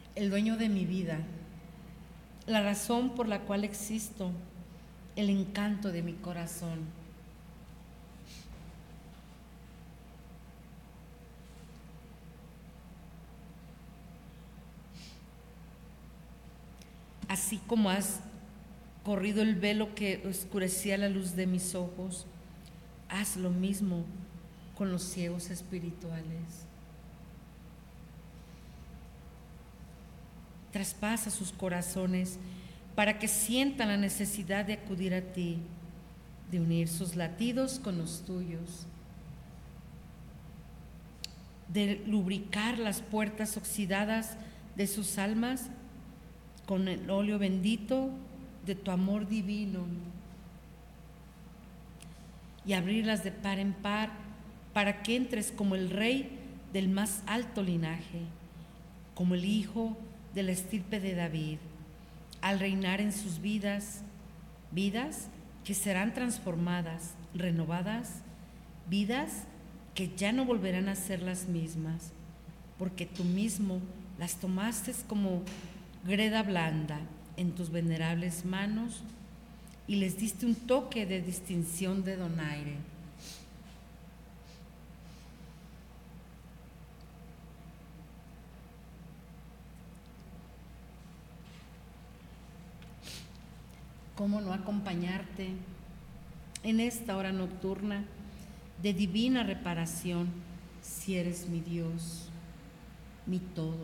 el dueño de mi vida, la razón por la cual existo, el encanto de mi corazón. Así como has corrido el velo que oscurecía la luz de mis ojos, haz lo mismo con los ciegos espirituales. Traspasa sus corazones para que sientan la necesidad de acudir a ti, de unir sus latidos con los tuyos, de lubricar las puertas oxidadas de sus almas con el óleo bendito de tu amor divino y abrirlas de par en par para que entres como el rey del más alto linaje, como el hijo de la estirpe de David, al reinar en sus vidas, vidas que serán transformadas, renovadas, vidas que ya no volverán a ser las mismas, porque tú mismo las tomaste como greda blanda en tus venerables manos y les diste un toque de distinción de donaire. ¿Cómo no acompañarte en esta hora nocturna de divina reparación si eres mi Dios, mi todo?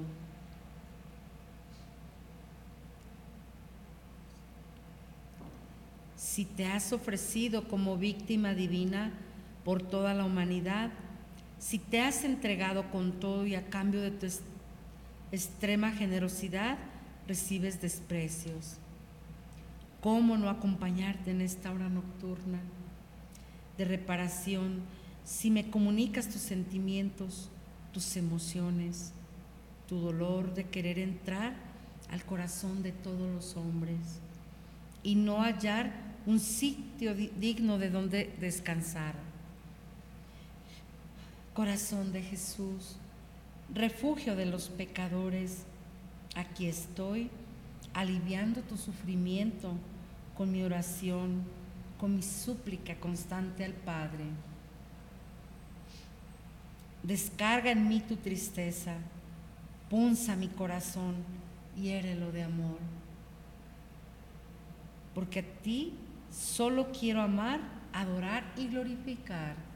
Si te has ofrecido como víctima divina por toda la humanidad, si te has entregado con todo y a cambio de tu extrema generosidad recibes desprecios, ¿cómo no acompañarte en esta hora nocturna de reparación si me comunicas tus sentimientos, tus emociones, tu dolor de querer entrar al corazón de todos los hombres y no hallar un sitio digno de donde descansar? Corazón de Jesús, refugio de los pecadores, aquí estoy aliviando tu sufrimiento con mi oración, con mi súplica constante al Padre. Descarga en mí tu tristeza, punza mi corazón y hiérelo de amor. Porque a ti solo quiero amar, adorar y glorificar.